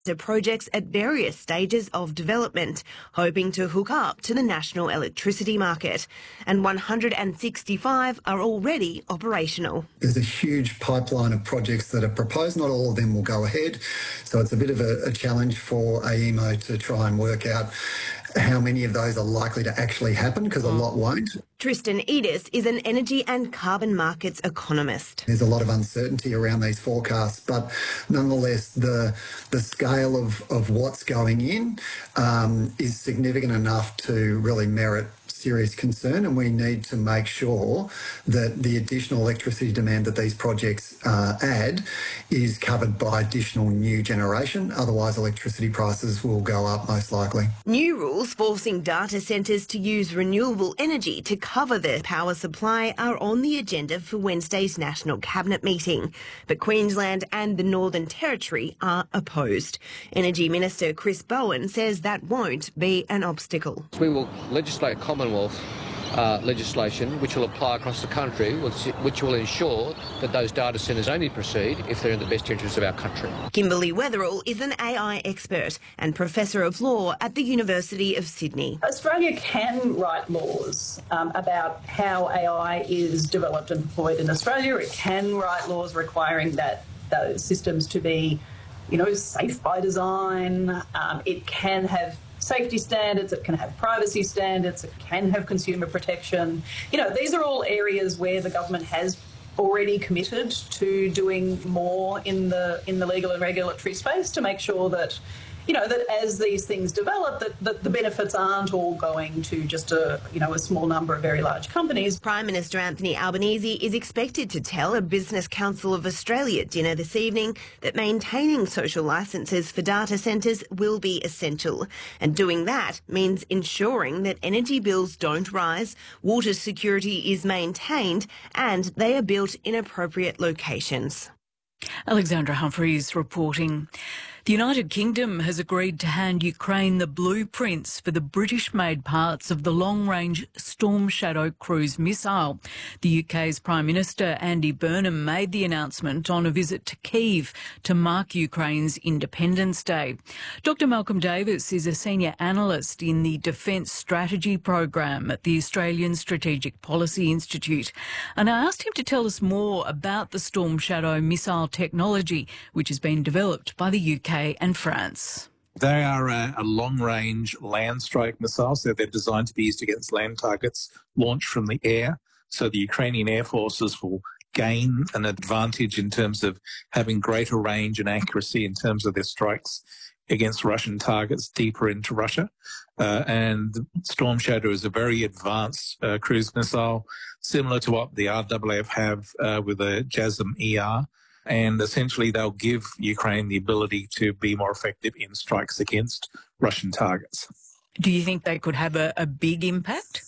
The projects at various stages of development, hoping to hook up to the national electricity market, and 165 are already operational. There's a huge pipeline of projects that are proposed. Not all of them will go ahead, so it's a bit of a challenge for AEMO to try and work out how many of those are likely to actually happen, because a lot won't. Tristan Edis is an energy and carbon markets economist. There's a lot of uncertainty around these forecasts, but nonetheless, the scale of what's going in is significant enough to really merit serious concern, and we need to make sure that the additional electricity demand that these projects add is covered by additional new generation. Otherwise, electricity prices will go up most likely. New rules forcing data centres to use renewable energy to cover their power supply are on the agenda for Wednesday's National Cabinet meeting. But Queensland and the Northern Territory are opposed. Energy Minister Chris Bowen says that won't be an obstacle. We will legislate Commonwealth legislation which will apply across the country, which will ensure that those data centres only proceed if they're in the best interests of our country. Kimberly Weatherall is an AI expert and Professor of Law at the University of Sydney. Australia can write laws about how AI is developed and deployed in Australia. It can write laws requiring that those systems to be, safe by design. It can have safety standards, it can have privacy standards, it can have consumer protection. These are all areas where the government has already committed to doing more in the legal and regulatory space to make sure that, that as these things develop, that the benefits aren't all going to just a small number of very large companies. Prime Minister Anthony Albanese is expected to tell a Business Council of Australia dinner this evening that maintaining social licences for data centres will be essential. And doing that means ensuring that energy bills don't rise, water security is maintained, and they are built in appropriate locations. Alexandra Humphreys reporting. The United Kingdom has agreed to hand Ukraine the blueprints for the British-made parts of the long-range Storm Shadow cruise missile. The UK's Prime Minister Andy Burnham made the announcement on a visit to Kyiv to mark Ukraine's Independence Day. Dr Malcolm Davis is a senior analyst in the Defence Strategy Program at the Australian Strategic Policy Institute, and I asked him to tell us more about the Storm Shadow missile technology, which has been developed by the UK and France. They are a long-range land strike missile, so they're designed to be used against land targets launched from the air. So the Ukrainian air forces will gain an advantage in terms of having greater range and accuracy in terms of their strikes against Russian targets deeper into Russia. And Storm Shadow is a very advanced cruise missile, similar to what the RAAF have with the JASSM-ER. And essentially they'll give Ukraine the ability to be more effective in strikes against Russian targets. Do you think they could have a big impact?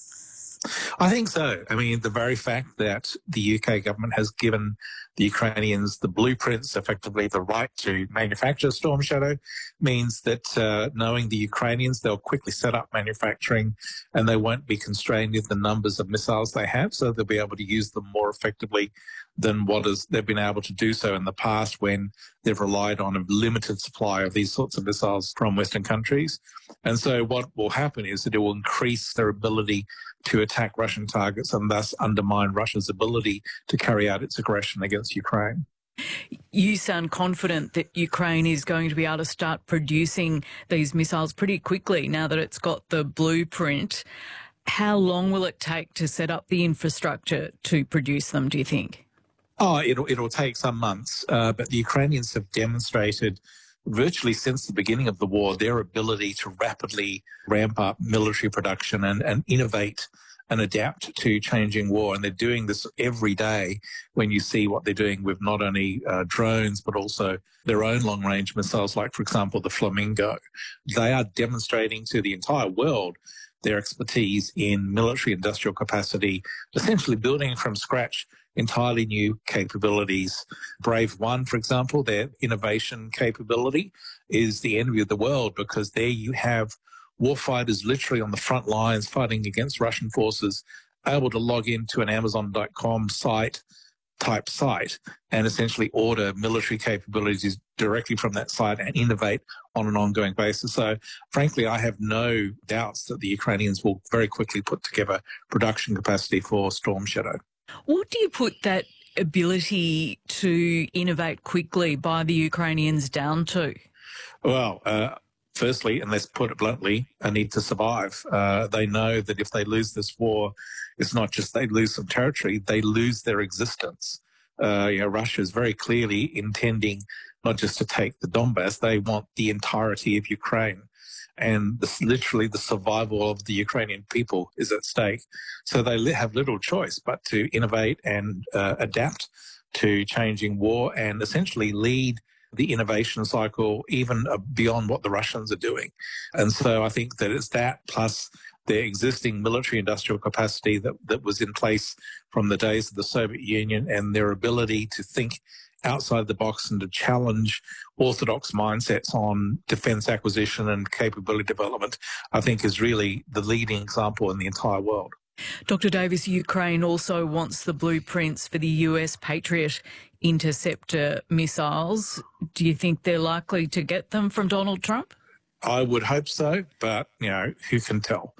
I think so. I mean, the very fact that the UK government has given the Ukrainians the blueprints, effectively the right to manufacture Storm Shadow, means that knowing the Ukrainians, they'll quickly set up manufacturing and they won't be constrained in the numbers of missiles they have, so they'll be able to use them more effectively than they've been able to do so in the past when they've relied on a limited supply of these sorts of missiles from Western countries. And so what will happen is that it will increase their ability to attack Russian targets and thus undermine Russia's ability to carry out its aggression against Ukraine. You sound confident that Ukraine is going to be able to start producing these missiles pretty quickly now that it's got the blueprint. How long will it take to set up the infrastructure to produce them, do you think? Oh, it'll take some months, but the Ukrainians have demonstrated virtually since the beginning of the war their ability to rapidly ramp up military production and innovate and adapt to changing war. And they're doing this every day when you see what they're doing with not only drones, but also their own long-range missiles, like, for example, the Flamingo. They are demonstrating to the entire world their expertise in military industrial capacity, essentially building from scratch entirely new capabilities. Brave One, for example, their innovation capability is the envy of the world, because there you have warfighters literally on the front lines fighting against Russian forces, able to log into an Amazon.com site, type site and essentially order military capabilities directly from that site and innovate on an ongoing basis. So frankly, I have no doubts that the Ukrainians will very quickly put together production capacity for Storm Shadow. What do you put that ability to innovate quickly by the Ukrainians down to? Well, firstly, and let's put it bluntly, a need to survive. They know that if they lose this war, it's not just they lose some territory, they lose their existence. Russia is very clearly intending not just to take the Donbass, they want the entirety of Ukraine. And literally the survival of the Ukrainian people is at stake. So they have little choice but to innovate and adapt to changing war and essentially lead the innovation cycle even beyond what the Russians are doing. And so I think that it's that plus their existing military industrial capacity that was in place from the days of the Soviet Union and their ability to think outside the box and to challenge orthodox mindsets on defence acquisition and capability development, I think is really the leading example in the entire world. Dr. Davis, Ukraine also wants the blueprints for the US Patriot interceptor missiles. Do you think they're likely to get them from Donald Trump? I would hope so, but, who can tell?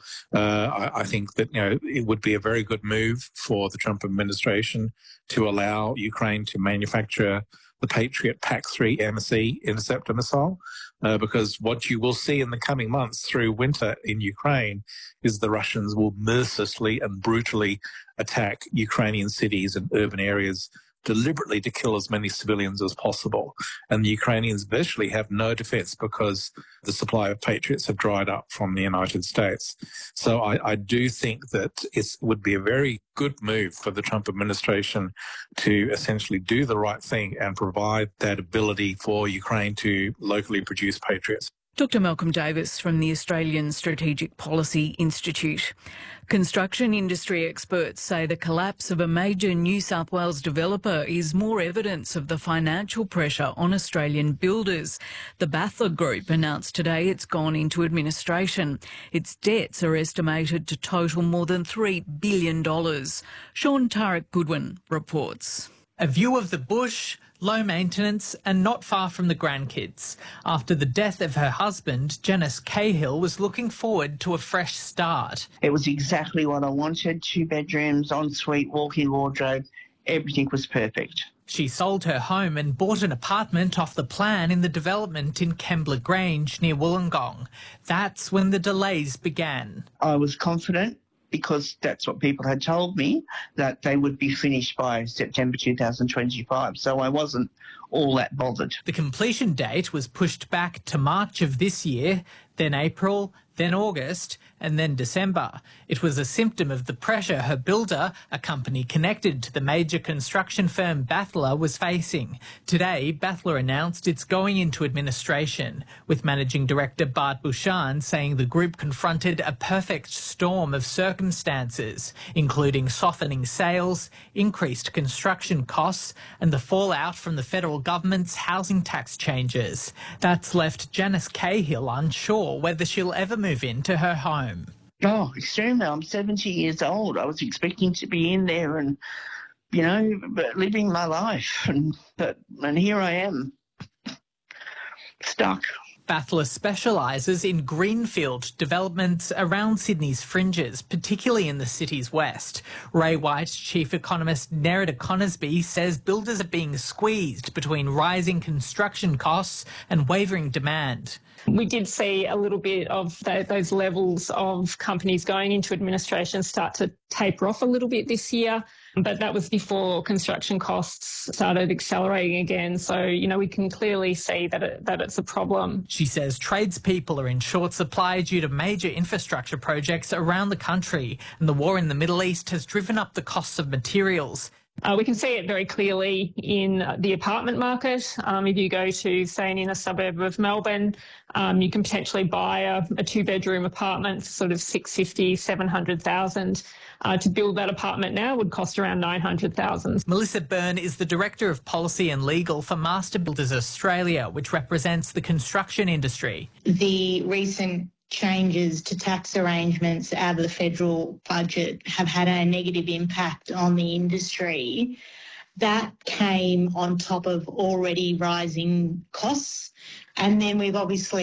I think that, it would be a very good move for the Trump administration to allow Ukraine to manufacture the Patriot PAC-3 MSE interceptor missile, because what you will see in the coming months through winter in Ukraine is the Russians will mercilessly and brutally attack Ukrainian cities and urban areas deliberately to kill as many civilians as possible. And the Ukrainians virtually have no defense because the supply of Patriots have dried up from the United States. So I do think that it would be a very good move for the Trump administration to essentially do the right thing and provide that ability for Ukraine to locally produce Patriots. Dr. Malcolm Davis from the Australian Strategic Policy Institute. Construction industry experts say the collapse of a major New South Wales developer is more evidence of the financial pressure on Australian builders. The Battler Group announced today it's gone into administration. Its debts are estimated to total more than $3 billion. Sean Tarek Goodwin reports. A view of the bush, low maintenance and not far from the grandkids. After the death of her husband, Janice Cahill was looking forward to a fresh start. It was exactly what I wanted. 2 bedrooms, ensuite, walk-in wardrobe. Everything was perfect. She sold her home and bought an apartment off the plan in the development in Kembla Grange near Wollongong. That's when the delays began. I was confident, because that's what people had told me, that they would be finished by September 2025. So I wasn't all that bothered. The completion date was pushed back to March of this year, then April, then August, and then December. It was a symptom of the pressure her builder, a company connected to the major construction firm Battler, was facing. Today, Battler announced it's going into administration, with Managing Director Bart Bouchan saying the group confronted a perfect storm of circumstances, including softening sales, increased construction costs, and the fallout from the federal government's housing tax changes. That's left Janice Cahill unsure whether she'll ever move into her home. Oh, extremely. I'm 70 years old. I was expecting to be in there and, living my life. And here I am, stuck. Battler specialises in greenfield developments around Sydney's fringes, particularly in the city's west. Ray White's chief economist Nerida Conisbee says builders are being squeezed between rising construction costs and wavering demand. We did see a little bit of those levels of companies going into administration start to taper off a little bit this year, but that was before construction costs started accelerating again. So, we can clearly see that it's a problem. She says tradespeople are in short supply due to major infrastructure projects around the country, and the war in the Middle East has driven up the costs of materials. We can see it very clearly in the apartment market. If you go to, say, an inner suburb of Melbourne, you can potentially buy a 2-bedroom apartment for sort of $650,000, $700,000. To build that apartment now would cost around $900,000. Melissa Byrne is the Director of Policy and Legal for Master Builders Australia, which represents the construction industry. The recent changes to tax arrangements out of the federal budget have had a negative impact on the industry, That came on top of already rising costs. And then we've obviously